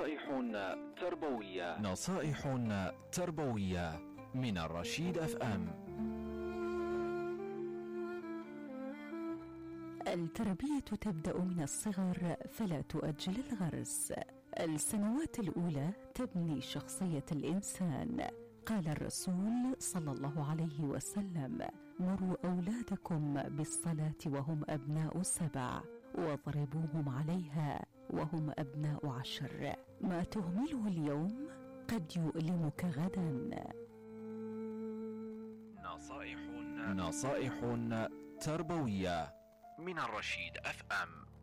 نصائح تربوية من الرشيد FM. التربية تبدأ من الصغر فلا تؤجل الغرس. السنوات الأولى تبني شخصية الإنسان. قال الرسول صلى الله عليه وسلم: مروا أولادكم بالصلاة وهم أبناء 7 واضربوهم عليها وهم أبناء 10. ما تهمله اليوم قد يؤلمك غدا. نصائح تربوية من الرشيد FM.